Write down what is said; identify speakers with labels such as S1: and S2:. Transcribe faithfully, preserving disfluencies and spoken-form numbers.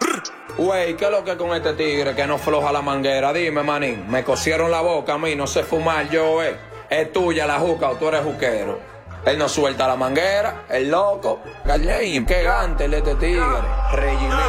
S1: Wey, ¿qué es lo que con este tigre que no floja la manguera? Dime, manín, me cosieron la boca a mí, no sé fumar yo, eh. ¿Es tuya la juca o tú eres juquero? Él no suelta la manguera, el loco. Gallín, qué gante el este tigre. Regime.